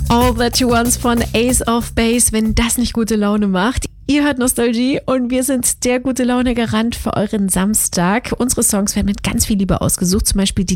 All That You Want von Ace of Base, wenn das nicht gute Laune macht. Ihr hört Nostalgie und wir sind der gute Laune Garant für euren Samstag. Unsere Songs werden mit ganz viel Liebe ausgesucht, zum Beispiel die